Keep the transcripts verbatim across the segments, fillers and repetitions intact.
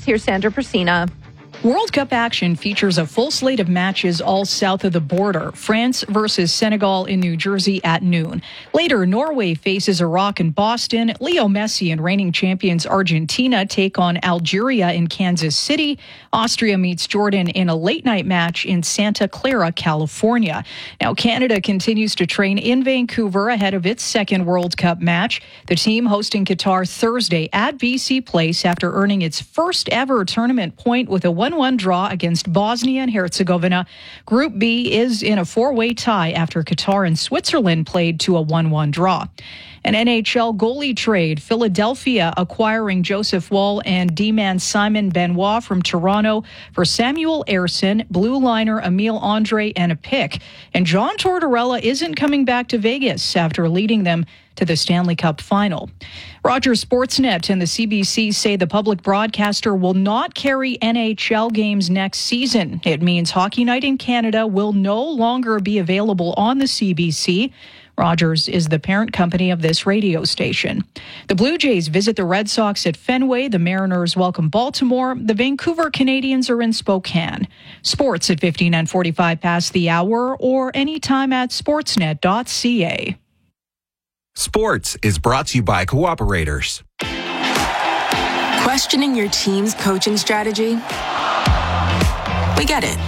next. Here's Sandra Persina. World Cup action features a full slate of matches all south of the border. France versus Senegal in New Jersey at noon. Later, Norway faces Iraq in Boston. Leo Messi and reigning champions Argentina take on Algeria in Kansas City. Austria meets Jordan in a late-night match in Santa Clara, California. Now, Canada continues to train in Vancouver ahead of its second World Cup match. The team hosting Qatar Thursday at B C Place after earning its first ever tournament point with a one one draw against Bosnia and Herzegovina. Group B is in a four-way tie after Qatar and Switzerland played to a one one draw. An N H L goalie trade, Philadelphia acquiring Joseph Woll and D-man Simon Benoit from Toronto for Samuel Ersson, blue liner Emile Andre, and a pick. And John Tortorella isn't coming back to Vegas after leading them to the Stanley Cup final. Rogers Sportsnet and the C B C say the public broadcaster will not carry N H L games next season. It means Hockey Night in Canada will no longer be available on the C B C. Rogers is the parent company of this radio station. The Blue Jays visit the Red Sox at Fenway. The Mariners welcome Baltimore. The Vancouver Canadians are in Spokane. Sports at fifteen and forty-five past the hour or anytime at sportsnet dot c a. Sports is brought to you by Cooperators. Questioning your team's coaching strategy? We get it.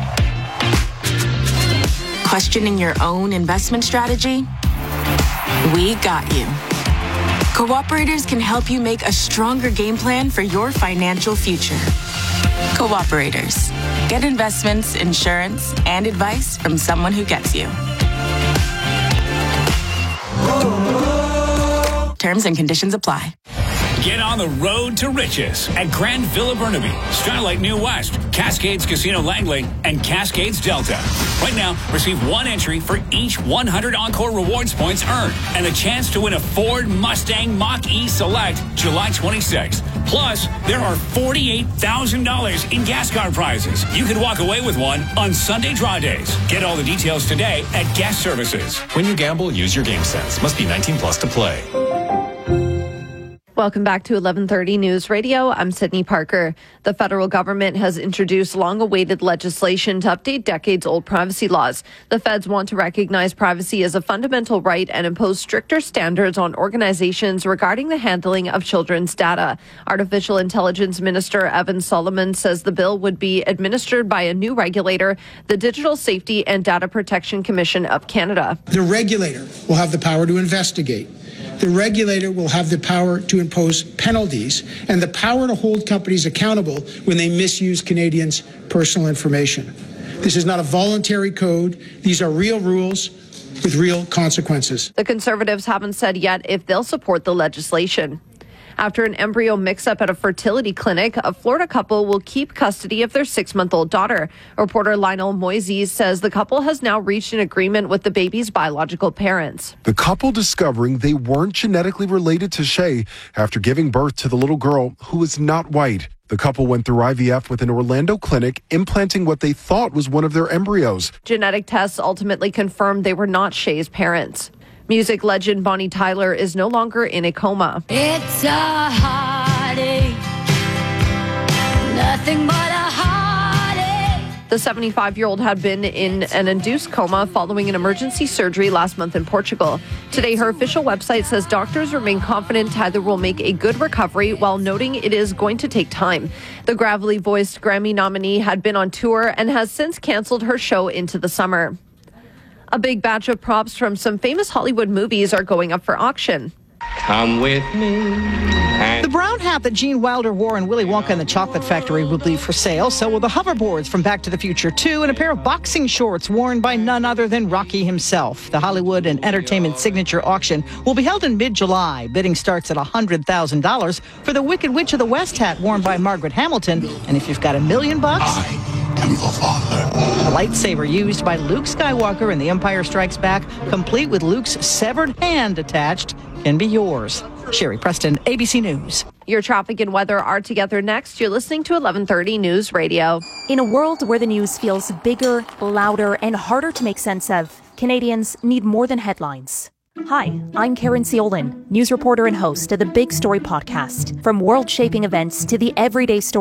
Questioning your own investment strategy? We got you. Cooperators can help you make a stronger game plan for your financial future. Cooperators. Get investments, insurance, and advice from someone who gets you. Terms and conditions apply. Get on the road to riches at Grand Villa Burnaby, Starlight New West, Cascades Casino Langley, and Cascades Delta. Right now, receive one entry for each one hundred Encore Rewards points earned and a chance to win a Ford Mustang Mach-E Select July twenty-sixth. Plus, there are forty-eight thousand dollars in gas card prizes. You could walk away with one on Sunday draw days. Get all the details today at Gas Services. When you gamble, use your game sense. Must be nineteen plus to play. Welcome back to eleven thirty News Radio. I'm Sydney Parker. The federal government has introduced long-awaited legislation to update decades-old privacy laws. The feds want to recognize privacy as a fundamental right and impose stricter standards on organizations regarding the handling of children's data. Artificial Intelligence Minister Evan Solomon says the bill would be administered by a new regulator, the Digital Safety and Data Protection Commission of Canada. The regulator will have the power to investigate. The regulator will have the power to impose penalties and the power to hold companies accountable when they misuse Canadians' personal information. This is not a voluntary code. These are real rules with real consequences. The Conservatives haven't said yet if they'll support the legislation. After an embryo mix-up at a fertility clinic, a Florida couple will keep custody of their six-month-old daughter. Reporter Lionel Moises says the couple has now reached an agreement with the baby's biological parents. The couple discovering they weren't genetically related to Shay after giving birth to the little girl who is not white. The couple went through I V F with an Orlando clinic, implanting what they thought was one of their embryos. Genetic tests ultimately confirmed they were not Shay's parents. Music legend Bonnie Tyler is no longer in a coma. It's a heartache, nothing but a heartache. The seventy-five-year-old had been in an induced coma following an emergency surgery last month in Portugal. Today, her official website says doctors remain confident Tyler will make a good recovery while noting it is going to take time. The gravelly-voiced Grammy nominee had been on tour and has since canceled her show into the summer. A big batch of props from some famous Hollywood movies are going up for auction. Come with me. The brown hat that Gene Wilder wore in Willy Wonka and the Chocolate Factory will be for sale. So will the hoverboards from Back to the Future two and a pair of boxing shorts worn by none other than Rocky himself. The Hollywood and Entertainment Signature Auction will be held in mid-July. Bidding starts at one hundred thousand dollars for the Wicked Witch of the West hat worn by Margaret Hamilton. And if you've got a million bucks... I am the father. A lightsaber used by Luke Skywalker in The Empire Strikes Back, complete with Luke's severed hand attached, can be yours. Sherry Preston, A B C News. Your traffic and weather are together next. You're listening to eleven thirty News Radio. In a world where the news feels bigger, louder, and harder to make sense of, Canadians need more than headlines. Hi, I'm Karen Ciolin, news reporter and host of the Big Story podcast. From world-shaping events to the everyday stories